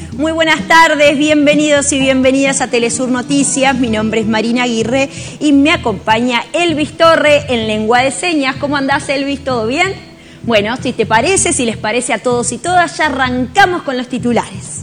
Muy buenas tardes, bienvenidos y bienvenidas a Telesur Noticias. Mi nombre es Marina Aguirre y me acompaña Elvis Torre en Lengua de Señas. ¿Cómo andás, Elvis? ¿Todo bien? Bueno, si les parece a todos y todas, ya arrancamos con los titulares.